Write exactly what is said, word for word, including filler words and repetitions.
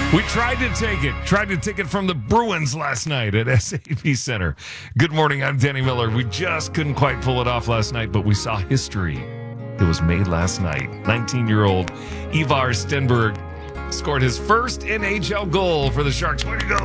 We tried to take it, tried to take it from the Bruins last night at S A B Center. Good morning, I'm Danny Miller. We just couldn't quite pull it off last night, but we saw history. It was made last night. nineteen-year-old Ivar Stenberg scored his first N H L goal for the Sharks. Way to go,